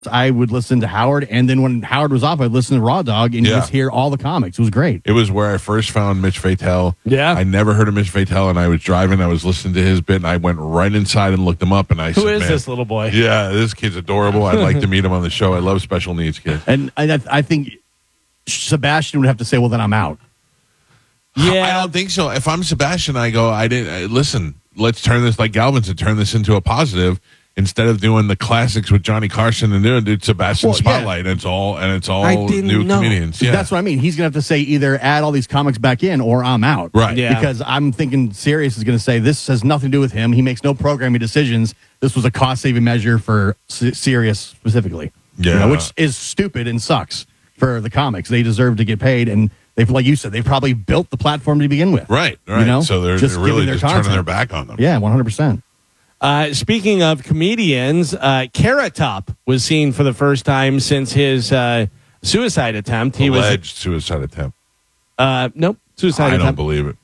I would listen to Howard, and then when Howard was off, I'd listen to Raw Dog and just hear all the comics. It was great. It was where I first found Mitch Fatel. Yeah. I never heard of Mitch Fatel, and I was driving. I was listening to his bit, and I went right inside and looked him up, and I said, Who is man, this little boy? Yeah, this kid's adorable. I'd like to meet him on the show. I love special needs kids. And I think Sebastian would have to say, well, then I'm out. Yeah. I don't think so. If I'm Sebastian, I go, listen, let's turn this, like Galvin said, turn this into a positive. Instead of doing the classics with Johnny Carson and doing Sebastian Spotlight, and it's all new comedians. Yeah. That's what I mean. He's going to have to say either add all these comics back in or I'm out. Right. Yeah. Because I'm thinking Sirius is going to say this has nothing to do with him. He makes no programming decisions. This was a cost-saving measure for Sirius specifically. Yeah. Which is stupid and sucks for the comics. They deserve to get paid, and they've, like you said, they've probably built the platform to begin with. Right. So they're really just turning their back on them. Yeah, 100%. Speaking of comedians, Carrot Top was seen for the first time since his suicide attempt. Alleged suicide attempt. Nope, suicide attempt. I don't believe it.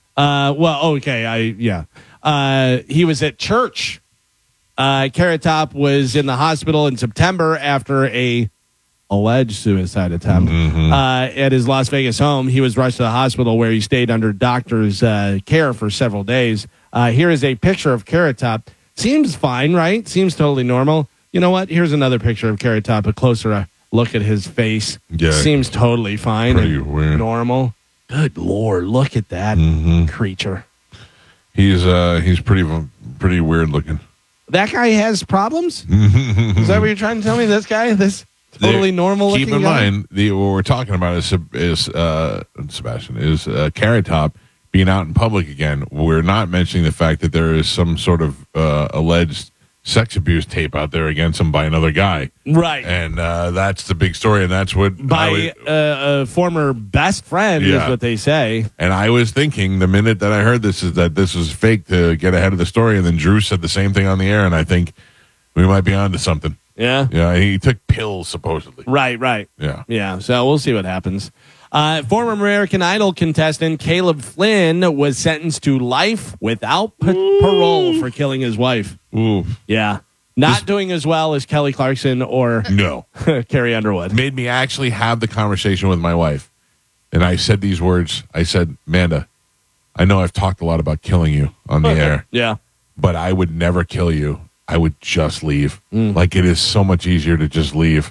He was at church. Carrot Top was in the hospital in September after a alleged suicide attempt at his Las Vegas home. He was rushed to the hospital where he stayed under doctor's care for several days. Here is a picture of Carrot Top. Seems fine, right? Seems totally normal. You know what? Here's another picture of Carrot Top, a closer look at his face. Yeah. Seems totally fine Pretty and weird. normal. Good Lord, look at that creature. He's pretty weird looking. That guy has problems? Is that what you're trying to tell me? This guy? This totally normal looking Keep in guy? mind, what we're talking about is Sebastian, is Carrot Top being out in public again. We're not mentioning the fact that there is some sort of alleged sex abuse tape out there against him by another guy. Right. And that's the big story, and that's what by a former best friend is what they say. And I was thinking the minute that I heard this is that this was fake to get ahead of the story, and then Drew said the same thing on the air, and I think we might be onto something. Yeah? Yeah, he took pills, supposedly. Right. Yeah, so we'll see what happens. Former American Idol contestant Caleb Flynn was sentenced to life without parole for killing his wife. Ooh. Yeah. Not doing as well as Kelly Clarkson or Carrie Underwood. Made me actually have the conversation with my wife. And I said these words. I said, Amanda, I know I've talked a lot about killing you on the air. Yeah. But I would never kill you. I would just leave. Like, it is so much easier to just leave.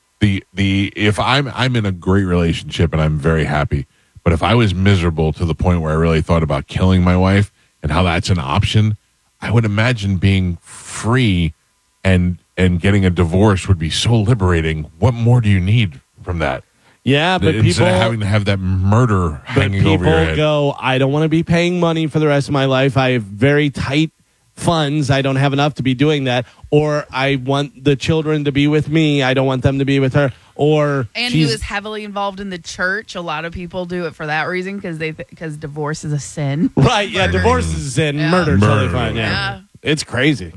If I'm in a great relationship and I'm very happy, but if I was miserable to the point where I really thought about killing my wife and how that's an option, I would imagine being free and getting a divorce would be so liberating. What more do you need from that? Yeah, but instead of having to have that murder hanging over your head. People go, I don't want to be paying money for the rest of my life. I have very tight funds. I don't have enough to be doing that. Or I want the children to be with me. I don't want them to be with her. And he was heavily involved in the church. A lot of people do it for that reason because divorce is a sin. Right, yeah, divorce is a sin. Yeah. Murder, totally fine. Yeah. It's crazy.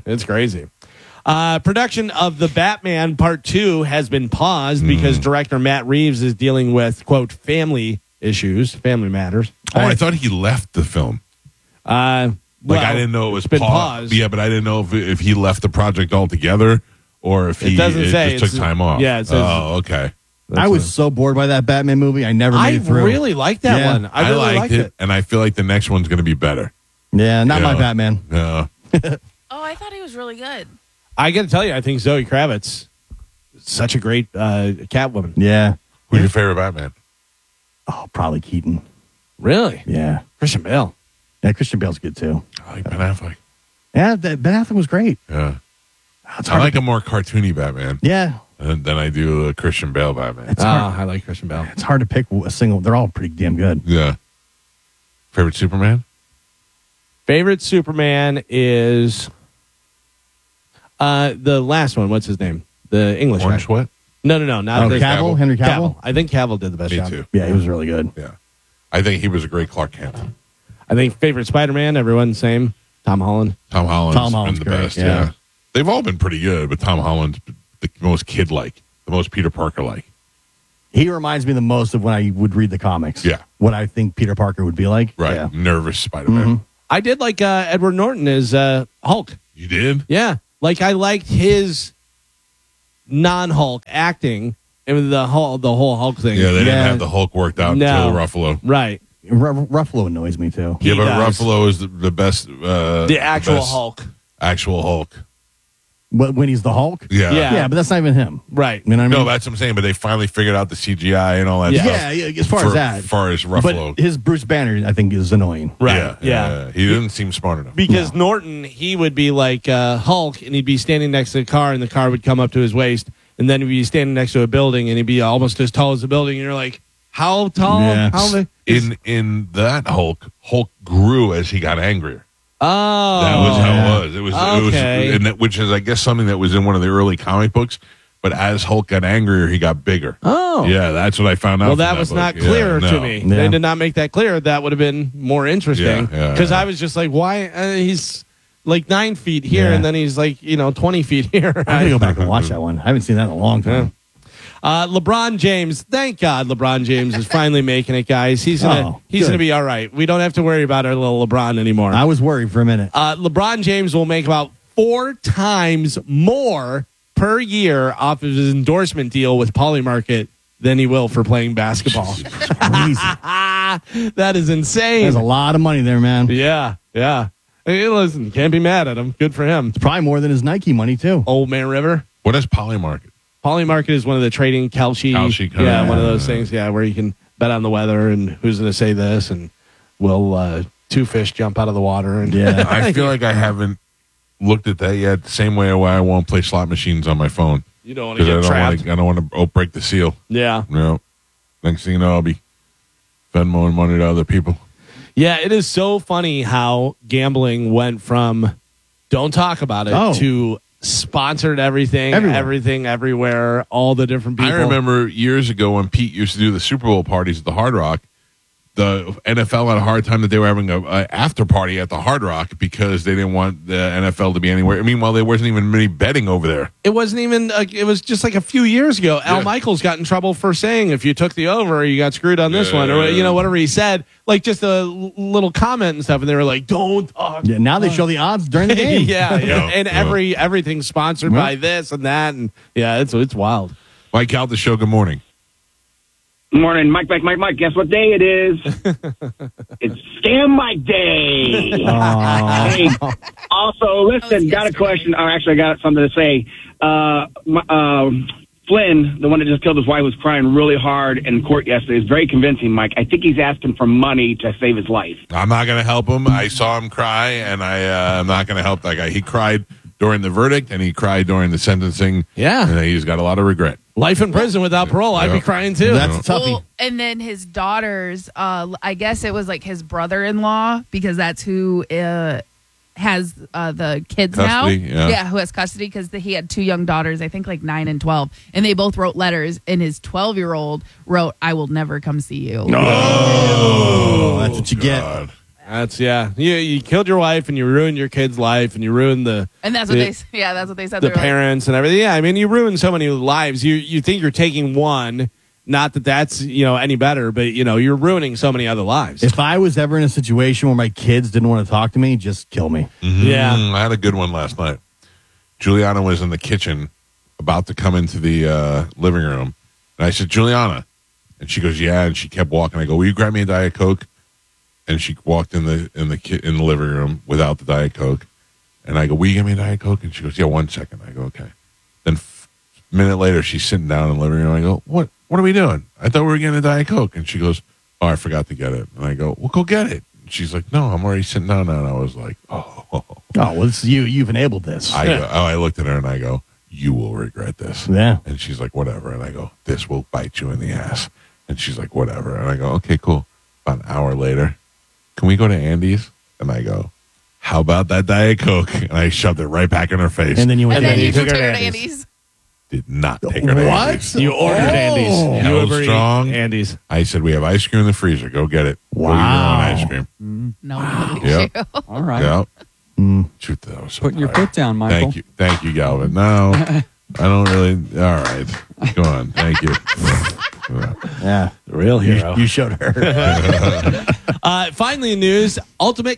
Production of The Batman Part 2 has been paused because director Matt Reeves is dealing with, quote, family matters. I thought he left the film. I didn't know it was paused. Yeah, but I didn't know if he left the project altogether or if he just took time off. Yeah, it says, okay. I was so bored by that Batman movie. I never made it through. I really liked that one. I really liked it. And I feel like the next one's going to be better. Yeah, not my Batman. Yeah. I thought he was really good. I got to tell you, I think Zoe Kravitz is such a great Catwoman. Yeah. Who's your favorite Batman? Oh, probably Keaton. Really? Yeah. Christian Bale. Yeah, Christian Bale's good too. I like Ben Affleck. Yeah, Ben Affleck was great. Yeah. I like a more cartoony Batman. Yeah. Than I do a Christian Bale Batman. I like Christian Bale. It's hard to pick a single. They're all pretty damn good. Yeah. Favorite Superman? Favorite Superman is the last one. What's his name? The English Orange guy. Sweat? No, not the Cavill? Henry Cavill? I think Cavill did the best Me job. too. Yeah, he was really good. Yeah. I think he was a great Clark Kent. I think favorite Spider-Man, everyone's same. Tom Holland. Tom Holland's been the great, best. yeah. Yeah. They've all been pretty good, but Tom Holland's the most kid-like, the most Peter Parker-like. He reminds me the most of when I would read the comics. Yeah. What I think Peter Parker would be like. Right. Yeah. Nervous Spider-Man. I did like Edward Norton as Hulk. You did? Yeah. Like I liked his non-Hulk acting and the whole Hulk thing. Yeah, they didn't Yeah. have the Hulk worked out No. until Ruffalo. Right. Ruffalo annoys me too. Yeah, but does. Ruffalo is the best. The actual best Hulk. Actual Hulk. When he's the Hulk? Yeah. Yeah. But that's not even him. Right. You know what I mean? No, that's what I'm saying. But they finally figured out the CGI and all that Yeah. stuff. yeah, as far as that. As far as Ruffalo. But his Bruce Banner, I think, is annoying. Right. Yeah. He didn't seem smart enough. Because Norton, he would be like Hulk, and he'd be standing next to the car, and the car would come up to his waist, and then he'd be standing next to a building, and he'd be almost as tall as the building, and you're like, how tall? Yeah. How the- In that Hulk grew as he got angrier. Oh. That was how it was. Okay. And that, which is, I guess, something that was in one of the early comic books. But as Hulk got angrier, he got bigger. Oh. Yeah, that's what I found out. Well, from that was book. not Yeah, clear to no. me. Yeah. They did not make that clear. That would have been more interesting. Yeah, Because yeah. I was just like, why? He's like 9 feet here, Yeah. and then he's like, 20 feet here. I gotta go back and watch that one. I haven't seen that in a long time. LeBron James, thank God LeBron James is finally making it, guys. He's gonna good. be all right. We don't have to worry about our little LeBron anymore. I was worried for a minute. LeBron James will make about 4 times more per year off of his endorsement deal with Polymarket than he will for playing basketball. Crazy. That is insane. There's a lot of money there, man. Yeah. Hey, listen, can't be mad at him. Good for him. Probably more than his Nike money, too. Old Man River. What is Polymarket? Polymarket is one of the trading Kalshi. Kalshi, Yeah, one of yeah. those things. Yeah, where you can bet on the weather and who's going to say this and will 2 fish jump out of the water. And Yeah. I feel like I haven't looked at that yet. Same way why I won't play slot machines on my phone. you don't want to Because get trapped. I don't want to break the seal. Yeah. No. Next thing you know, I'll be Venmoing money to other people. Yeah, it is so funny how gambling went from don't talk about it to sponsored everything, everything, everywhere, all the different people. I remember years ago when Pete used to do the Super Bowl parties at the Hard Rock, the NFL had a hard time that they were having a after party at the Hard Rock because they didn't want the NFL to be anywhere. Meanwhile, there wasn't even any betting over there. It wasn't even, it was just like a few years ago. Al Michaels got in trouble for saying if you took the over, you got screwed on this one, or, whatever he said. Like just a little comment and stuff, and they were like, don't talk. Yeah, now they show the odds during the game. And everything's sponsored by this and that. And yeah, it's wild. Mike Cal, the show, good morning. Good morning, Mike. Guess what day it is? It's Scam Mike Day. Hey, also, listen, got a question. Or actually, I got something to say. Flynn, the one that just killed his wife, was crying really hard in court yesterday. It's very convincing, Mike. I think he's asking for money to save his life. I'm not going to help him. I saw him cry, and I'm not going to help that guy. He cried during the verdict, and he cried during the sentencing. Yeah. And he's got a lot of regret. Life in prison without parole. I'd be crying too. That's a toughie. Well, and then his daughters, I guess it was like his brother-in-law, because that's who has the kids Custody, now. yeah. Who has custody, because he had 2 young daughters, I think like 9 and 12. And they both wrote letters, and his 12-year-old wrote, "I will never come see you." Oh, that's what you God. get. That's You killed your wife and you ruined your kid's life and you ruined the And that's what that's what they said. the They were like, parents and everything. Yeah, I mean, you ruined so many lives. You think you're taking one, not that that's any better, but you're ruining so many other lives. If I was ever in a situation where my kids didn't want to talk to me, just kill me. Yeah. I had a good one last night. Juliana was in the kitchen about to come into the living room. And I said, Juliana. And she goes, yeah. And she kept walking. I go, will you grab me a Diet Coke? And she walked in the living room without the Diet Coke. And I go, will you give me a Diet Coke? And she goes, yeah, 1 second. I go, okay. Then a minute later, she's sitting down in the living room. I go, what are we doing? I thought we were getting a Diet Coke. And she goes, oh, I forgot to get it. And I go, well, go get it. And she's like, no, I'm already sitting down now. And I was like, oh. Oh, well, it's you. You've enabled this. I looked at her and I go, you will regret this. Yeah. And she's like, whatever. And I go, this will bite you in the ass. And she's like, whatever. And I go, okay, cool. About an hour later, can we go to Andy's? And I go, how about that Diet Coke? And I shoved it right back in her face. And then you went and then to you took took her her to to Andy's. Andy's. Did not take her to Andy's. You ordered Andy's. You Hell ever eat strong. Andy's. I said, we have ice cream in the freezer. Go get it. Wow. Go eat your own ice cream. No one believes Yep. you. All right. Yeah. Truth, that was so Putting your tired. foot down, Michael. Thank you, Galvin. No, I don't really. All right, go on. Thank you. Yeah. The real hero. You showed her. Finally, in news,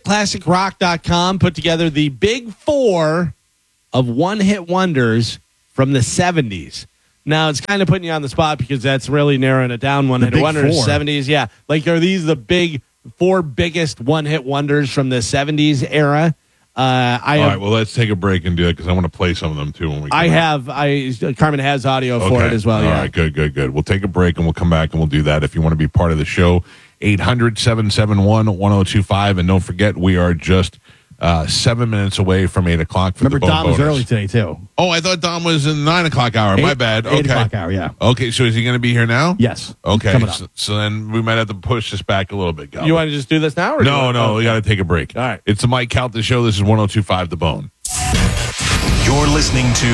UltimateClassicRock.com put together the big 4 of one-hit wonders from the 70s. Now, it's kind of putting you on the spot because that's really narrowing it down. One-hit big wonders, four. 70s. Yeah. Like, are these the four biggest one-hit wonders from the 70s era? All right, well, let's take a break and do it because I want to play some of them too when we come back. Carmen has audio for it as well. All right, good. We'll take a break and we'll come back and we'll do that. If you want to be part of the show, 800-771-1025. And don't forget, we are just 7 minutes away from 8 o'clock for Remember, the Bone Dom was bonus. early today, too. Oh, I thought Dom was in the 9 o'clock hour. My bad. Okay. 8 o'clock hour, yeah. Okay, so is he going to be here now? Yes. Okay, Coming up. so then we might have to push this back a little bit, Gal. You want to just do this now? Or No, we got to take a break. All right. It's the Mike Calta Show. This is 102.5 The Bone. You're listening to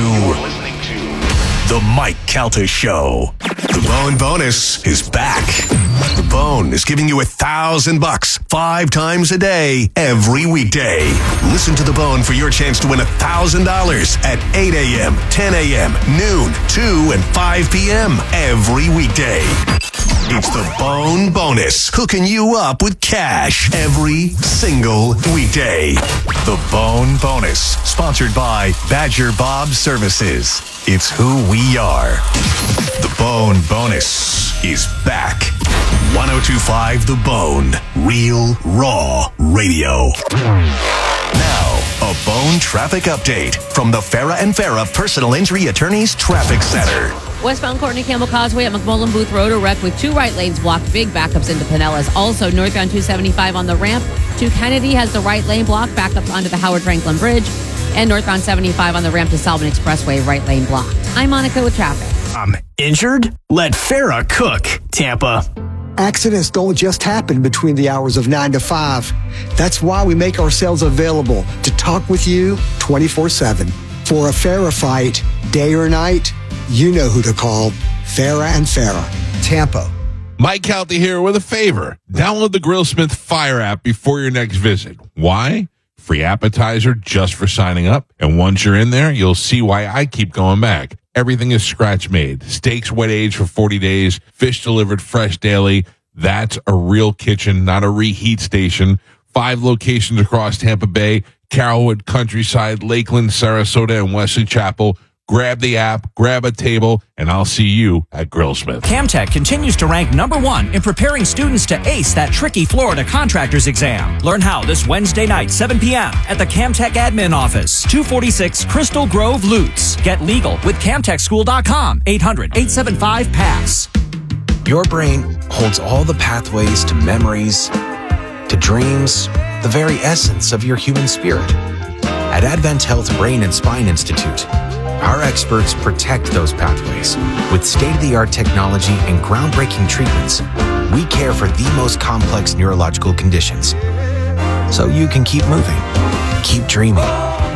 The Mike Calta Show. The Bone bonus is back. The Bone is giving you $1,000 5 times a day, every weekday. Listen to The Bone for your chance to win $1,000 at 8 a.m., 10 a.m., noon, 2, and 5 p.m. every weekday. It's the Bone bonus, hooking you up with cash every single weekday. The Bone bonus, sponsored by Badger Bob Services. It's who we are. The Bone bonus is back. 102.5 The Bone, real raw radio. Now, a Bone traffic update from the Farah and Farah Personal Injury Attorneys Traffic Center. Westbound Courtney Campbell Causeway at McMullen Booth Road, a wreck with 2 right lanes blocked. Big backups into Pinellas. Also, northbound 275 on the ramp to Kennedy has the right lane blocked. Backups onto the Howard Franklin Bridge. And northbound 75 on the ramp to Salvin Expressway, right lane blocked. I'm Monica with traffic. I'm injured? Let Farah cook, Tampa. Accidents don't just happen between the hours of 9 to 5. That's why we make ourselves available to talk with you 24/7. For a Farah fight, day or night, you know who to call. Farah and Farah, Tampa. Mike Calta here with a favor. Download the Grillsmith Fire app before your next visit. Why? Free appetizer just for signing up. And once you're in there, you'll see why I keep going back. Everything is scratch made. Steaks wet aged for 40 days. Fish delivered fresh daily. That's a real kitchen, not a reheat station. 5 locations across Tampa Bay, Carrollwood, Countryside, Lakeland, Sarasota, and Wesley Chapel. Grab the app, grab a table, and I'll see you at Grillsmith. Camtech continues to rank #1 in preparing students to ace that tricky Florida contractor's exam. Learn how this Wednesday night, 7 p.m. at the Camtech Admin Office, 246 Crystal Grove, Lutz. Get legal with CamtechSchool.com, 800-875-PASS. Your brain holds all the pathways to memories, to dreams, the very essence of your human spirit. At Advent Health Brain and Spine Institute, our experts protect those pathways. With state-of-the-art technology and groundbreaking treatments, we care for the most complex neurological conditions. So you can keep moving, keep dreaming,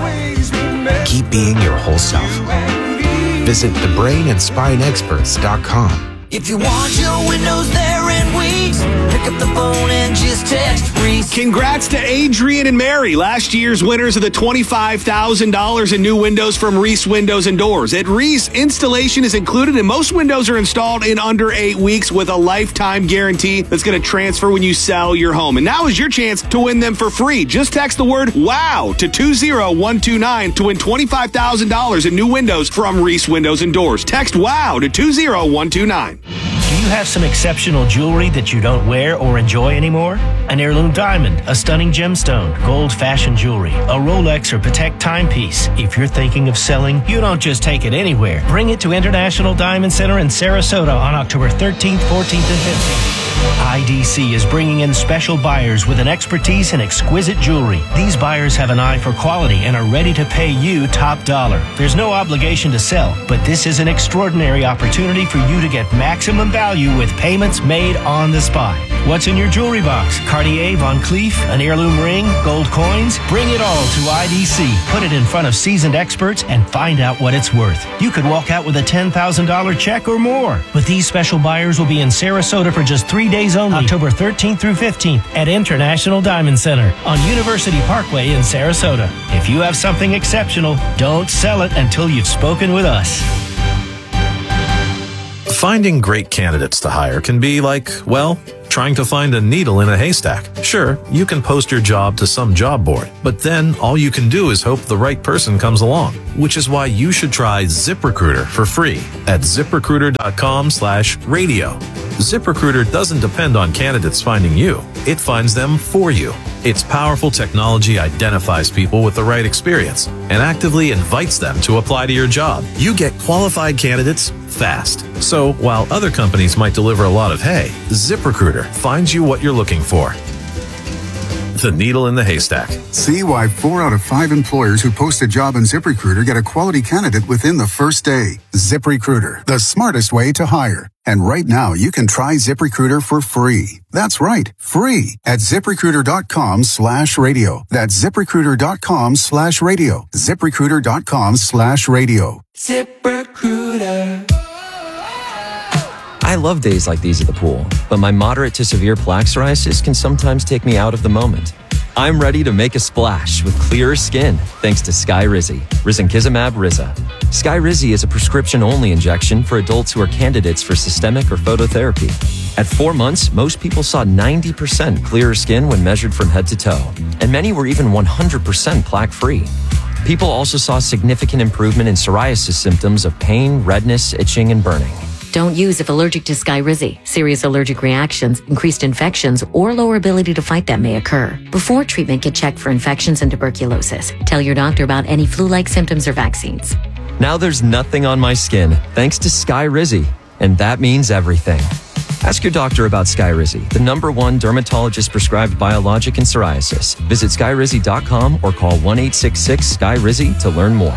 keep being your whole self. Visit thebrainandspineexperts.com. If you want your windows there in weeks, pick up the phone and just text Reese. Congrats to Adrian and Mary, last year's winners of the $25,000 in new windows from Reese Windows and Doors. At Reese, installation is included and most windows are installed in under 8 weeks with a lifetime guarantee that's going to transfer when you sell your home. And now is your chance to win them for free. Just text the word WOW to 20129 to win $25,000 in new windows from Reese Windows and Doors. Text WOW to 20129. Do you have some exceptional jewelry that you don't wear or enjoy anymore? An heirloom diamond, a stunning gemstone, gold-fashioned jewelry, a Rolex or Patek timepiece. If you're thinking of selling, you don't just take it anywhere. Bring it to International Diamond Center in Sarasota on October 13th, 14th, and 15th. IDC is bringing in special buyers with an expertise in exquisite jewelry. These buyers have an eye for quality and are ready to pay you top dollar. There's no obligation to sell, but this is an extraordinary opportunity for you to get maximum value with payments made on the spot. What's in your jewelry box? Cartier, Von Cleef, an heirloom ring, gold coins? Bring it all to IDC. Put it in front of seasoned experts and find out what it's worth. You could walk out with a $10,000 check or more. But these special buyers will be in Sarasota for just 3 days only, October 13th through 15th at International Diamond Center on University Parkway in Sarasota. If you have something exceptional, don't sell it until you've spoken with us. Finding great candidates to hire can be like, well, trying to find a needle in a haystack. Sure, you can post your job to some job board, but then all you can do is hope the right person comes along, which is why you should try ZipRecruiter for free at ZipRecruiter.com/radio. ZipRecruiter doesn't depend on candidates finding you. It finds them for you. Its powerful technology identifies people with the right experience and actively invites them to apply to your job. You get qualified candidates fast. So while other companies might deliver a lot of hay, ZipRecruiter finds you what you're looking for. The needle in the haystack. See why 4 out of 5 employers who post a job on ZipRecruiter get a quality candidate within the first day. ZipRecruiter, the smartest way to hire. And right now, you can try ZipRecruiter for free. That's right, free at ZipRecruiter.com/radio. That's ZipRecruiter.com/radio. ZipRecruiter.com/radio. ZipRecruiter. I love days like these at the pool, but my moderate to severe plaque psoriasis can sometimes take me out of the moment. I'm ready to make a splash with clearer skin thanks to Skyrizi, Risankizumab Riza. Skyrizi is a prescription-only injection for adults who are candidates for systemic or phototherapy. At 4 months, most people saw 90% clearer skin when measured from head to toe, and many were even 100% plaque-free. People also saw significant improvement in psoriasis symptoms of pain, redness, itching, and burning. Don't use if allergic to Skyrizi. Serious allergic reactions, increased infections, or lower ability to fight them may occur. Before treatment, get checked for infections and tuberculosis. Tell your doctor about any flu-like symptoms or vaccines. Now there's nothing on my skin thanks to Skyrizi, and that means everything. Ask your doctor about Skyrizi, the #1 dermatologist-prescribed biologic in psoriasis. Visit Skyrizi.com or call 1-866-SKY-RIZI to learn more.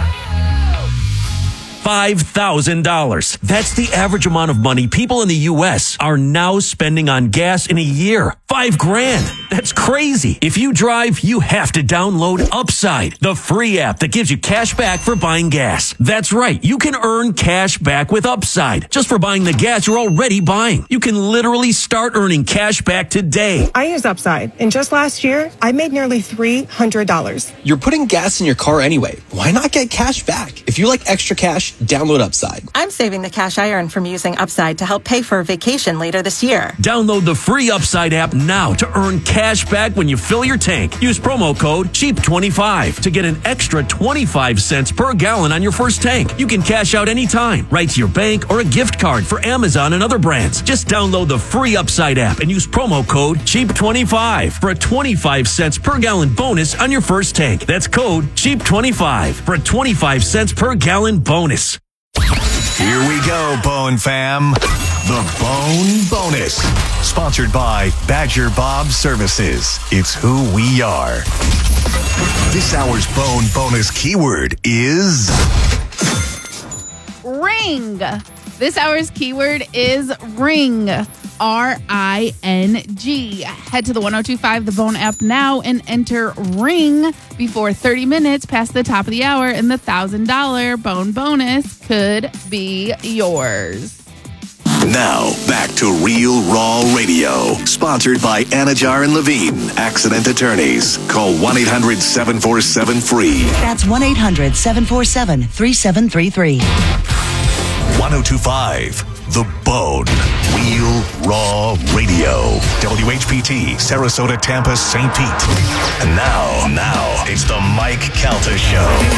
$5,000. That's the average amount of money people in the U.S. are now spending on gas in a year. $5,000. That's crazy. If you drive, you have to download Upside, the free app that gives you cash back for buying gas. That's right. You can earn cash back with Upside just for buying the gas you're already buying. You can literally start earning cash back today. I use Upside, and just last year, I made nearly $300. You're putting gas in your car anyway. Why not get cash back? If you like extra cash, download Upside. I'm saving the cash I earn from using Upside to help pay for a vacation later this year. Download the free Upside app now to earn cash back when you fill your tank. Use promo code CHEAP25 to get an extra 25 cents per gallon on your first tank. You can cash out anytime, right to your bank or a gift card for Amazon and other brands. Just download the free Upside app and use promo code CHEAP25 for a 25 cents per gallon bonus on your first tank. That's code CHEAP25 for a 25 cents per gallon bonus. Here we go, Bone Fam. The Bone Bonus. Sponsored by Badger Bob Services. It's who we are. This hour's Bone Bonus keyword is... ring. This hour's keyword is ring. RING. Head to the 1025 The Bone app now and enter ring before 30 minutes past the top of the hour, and the $1,000 Bone Bonus could be yours. Now, back to Real Raw Radio. Sponsored by Anajar and Levine, Accident Attorneys. Call 1-800-747-FREE. That's 1-800-747-3733. 1025 The Bone. Real Raw Radio. WHPT, Sarasota, Tampa, St. Pete. And now, it's the Mike Calta Show.